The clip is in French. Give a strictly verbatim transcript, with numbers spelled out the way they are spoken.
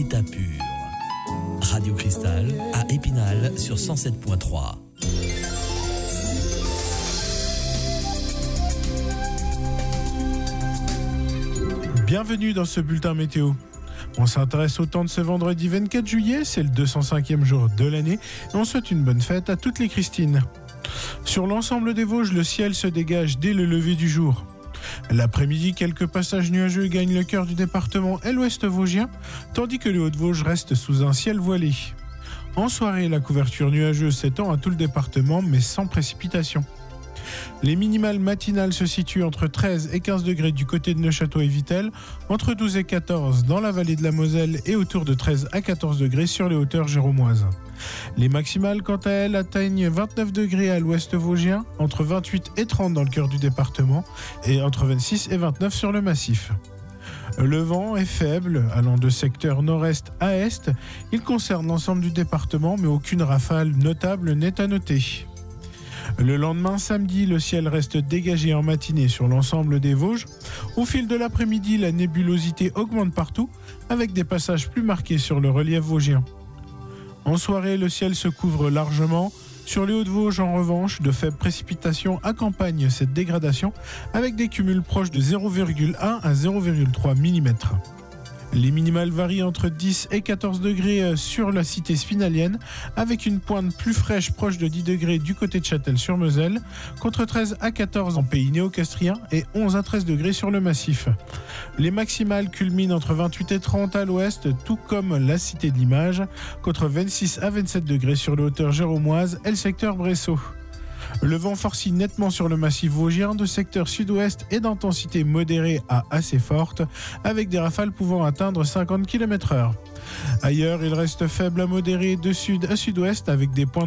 état pur. Radio Cristal à Épinal sur cent sept virgule trois. Bienvenue dans ce bulletin météo. On s'intéresse au temps de ce vendredi vingt-quatre juillet, c'est le deux cent cinquième jour de l'année et on souhaite une bonne fête à toutes les Christines. Sur l'ensemble des Vosges, le ciel se dégage dès le lever du jour. L'après-midi, quelques passages nuageux gagnent le cœur du département et l'ouest vosgien, tandis que les Hauts-de-Vosges restent sous un ciel voilé. En soirée, la couverture nuageuse s'étend à tout le département, mais sans précipitation. Les minimales matinales se situent entre treize et quinze degrés du côté de Neufchâteau et Vittel, entre douze et quatorze dans la vallée de la Moselle et autour de treize à quatorze degrés sur les hauteurs géromoises. Les maximales, quant à elles, atteignent vingt-neuf degrés à l'ouest vosgien, entre vingt-huit et trente dans le cœur du département et entre vingt-six et vingt-neuf sur le massif. Le vent est faible, allant de secteur nord-est à est. Il concerne l'ensemble du département, mais aucune rafale notable n'est à noter. Le lendemain, samedi, le ciel reste dégagé en matinée sur l'ensemble des Vosges. Au fil de l'après-midi, la nébulosité augmente partout, avec des passages plus marqués sur le relief vosgien. En soirée, le ciel se couvre largement. Sur les Hauts-de-Vosges, en revanche, de faibles précipitations accompagnent cette dégradation, avec des cumuls proches de zéro virgule un à zéro virgule trois millimètres. Les minimales varient entre dix et quatorze degrés sur la cité spinalienne, avec une pointe plus fraîche proche de dix degrés du côté de Châtel-sur-Moselle, contre treize à quatorze en pays néo-castrien et onze à treize degrés sur le massif. Les maximales culminent entre vingt-huit et trente à l'ouest, tout comme la cité de l'Image, contre vingt-six à vingt-sept degrés sur les hauteurs géromoises et le secteur Bressot. Le vent forcit nettement sur le massif vosgien de secteur sud-ouest et d'intensité modérée à assez forte, avec des rafales pouvant atteindre cinquante kilomètres heure. Ailleurs, il reste faible à modéré de sud à sud-ouest avec des points